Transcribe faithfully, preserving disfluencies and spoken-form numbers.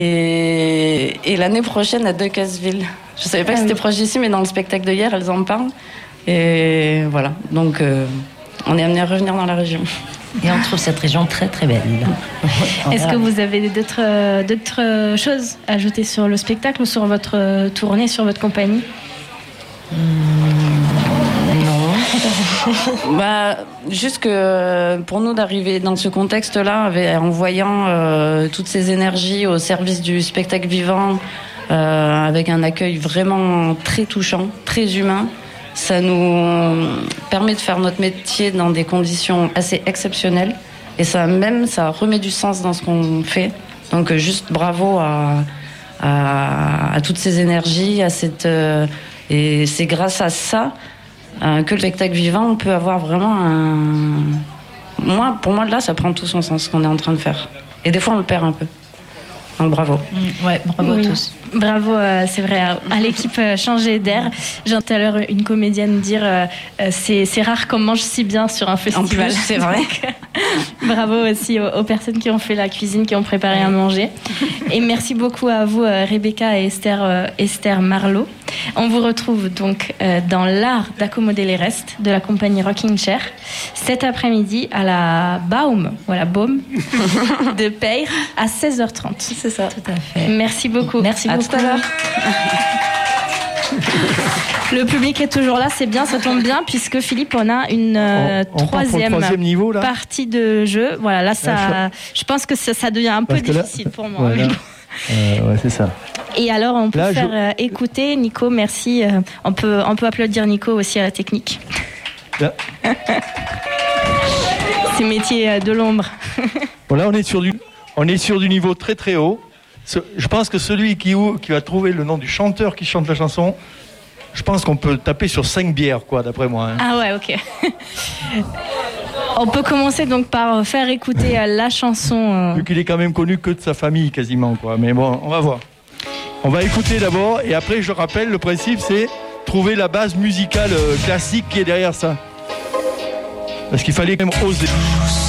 Et, et l'année prochaine à Decazeville. Je savais pas ah que c'était oui. proche d'ici, mais dans le spectacle de hier, elles en parlent. Et voilà, donc euh, on est amené à revenir dans la région. Et on trouve cette région très très belle. Est-ce que vous avez d'autres, d'autres choses à ajouter sur le spectacle ou sur votre tournée, sur votre compagnie ? mmh, Non. bah, juste que pour nous d'arriver dans ce contexte-là, en voyant euh, toutes ces énergies au service du spectacle vivant, euh, avec un accueil vraiment très touchant, très humain, ça nous permet de faire notre métier dans des conditions assez exceptionnelles. Et ça même, ça remet du sens dans ce qu'on fait. Donc juste bravo à, à, à toutes ces énergies, à cette, euh, et c'est grâce à ça euh, que le spectacle vivant, on peut avoir vraiment un... Moi, pour moi, là, ça prend tout son sens, ce qu'on est en train de faire. Et des fois, on le perd un peu. Donc bravo. Mmh, ouais, bravo oui. à tous. Bravo, euh, c'est vrai, à, à l'équipe euh, Changer d'air. J'ai entendu tout à l'heure une comédienne dire euh, euh, c'est, c'est rare qu'on mange si bien sur un festival. En plus, c'est vrai. Bravo aussi aux, aux personnes qui ont fait la cuisine, qui ont préparé à manger. Et merci beaucoup à vous, euh, Rebecca et Esther, euh, Esther Marleau. On vous retrouve donc euh, dans l'art d'accommoder les restes de la compagnie Rocking Chair cet après-midi à la Baum, voilà Baum de Peyre à seize heures trente. C'est ça. Tout à fait. Merci beaucoup. Merci à beaucoup. Tout à l'heure. Le public est toujours là, c'est bien, ça tombe bien, puisque Philippe, on a une euh, on, on troisième, troisième niveau, là. partie de jeu. Voilà, là, ça, là, je... je pense que ça, ça devient un Parce peu difficile là, pour moi. Voilà. Euh, ouais, c'est ça. Et alors, on peut là, faire je... euh, écouter Nico, merci. Euh, on, peut, on peut applaudir Nico aussi à la technique. Là. C'est métier de l'ombre. Bon, là, on est sur du, on est sur du niveau très très haut. Je pense que celui qui, qui va trouver le nom du chanteur qui chante la chanson, je pense qu'on peut taper sur cinq bières, quoi, d'après moi. Hein. Ah ouais, ok. On peut commencer donc par faire écouter la chanson. Euh... Vu qu'il est quand même connu que de sa famille, quasiment, quoi. Mais bon, on va voir. On va écouter d'abord, et après, je rappelle, le principe, c'est trouver la base musicale classique qui est derrière ça. Parce qu'il fallait quand même oser.